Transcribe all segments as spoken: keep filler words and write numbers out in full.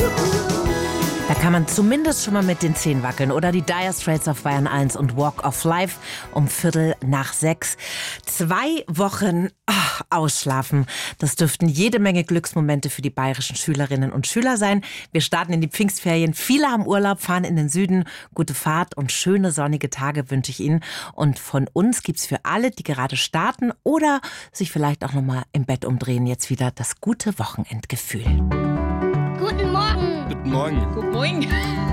Da kann man zumindest schon mal mit den Zehen wackeln. Oder die Dire Straits auf Bayern eins und Walk of Life um Viertel nach sechs. Zwei Wochen oh, ausschlafen. Das dürften jede Menge Glücksmomente für die bayerischen Schülerinnen und Schüler sein. Wir starten in die Pfingstferien. Viele haben Urlaub, fahren in den Süden. Gute Fahrt und schöne sonnige Tage wünsche ich Ihnen. Und von uns gibt's für alle, die gerade starten oder sich vielleicht auch noch mal im Bett umdrehen, jetzt wieder das gute Wochenendgefühl. Guten Morgen. Guten Morgen. Guten Morgen.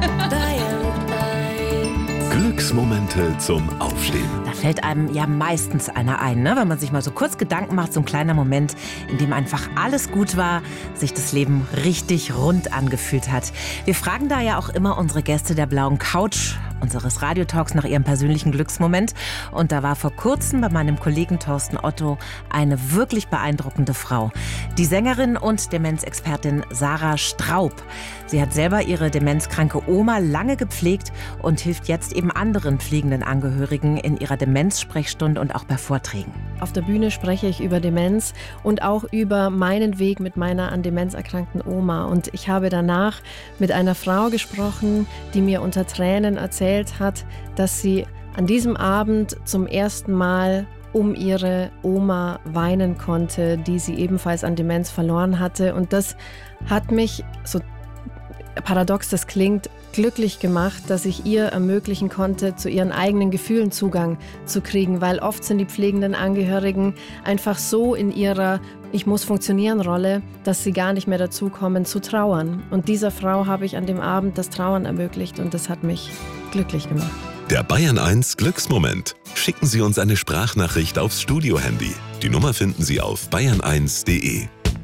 Glücksmomente zum Aufstehen. Da fällt einem ja meistens einer ein, ne? Wenn man sich mal so kurz Gedanken macht, so ein kleiner Moment, in dem einfach alles gut war, sich das Leben richtig rund angefühlt hat. Wir fragen da ja auch immer unsere Gäste der blauen Couch unseres Radiotalks nach ihrem persönlichen Glücksmoment. Und da war vor kurzem bei meinem Kollegen Thorsten Otto eine wirklich beeindruckende Frau. Die Sängerin und Demenzexpertin Sarah Straub. Sie hat selber ihre demenzkranke Oma lange gepflegt und hilft jetzt eben anderen pflegenden Angehörigen in ihrer Demenzsprechstunde und auch bei Vorträgen. Auf der Bühne spreche ich über Demenz und auch über meinen Weg mit meiner an Demenz erkrankten Oma. Und ich habe danach mit einer Frau gesprochen, die mir unter Tränen erzählt hat, dass sie an diesem Abend zum ersten Mal um ihre Oma weinen konnte, die sie ebenfalls an Demenz verloren hatte. Und das hat mich, so paradox das klingt, glücklich gemacht, dass ich ihr ermöglichen konnte, zu ihren eigenen Gefühlen Zugang zu kriegen, weil oft sind die pflegenden Angehörigen einfach so in ihrer Ich muss funktionieren Rolle, dass sie gar nicht mehr dazu kommen zu trauern. Und dieser Frau habe ich an dem Abend das Trauern ermöglicht und das hat mich glücklich gemacht. Der Bayern eins Glücksmoment. Schicken Sie uns eine Sprachnachricht aufs Studio-Handy. Die Nummer finden Sie auf bayern eins punkt de.